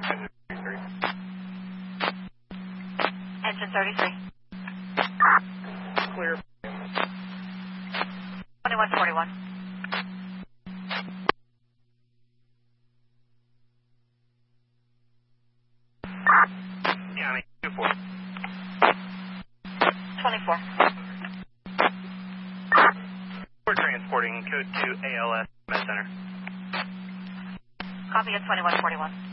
Engine 33. Clear. 2141. County 24. 24. We're transporting code to ALS Med Center. Copy at 2141.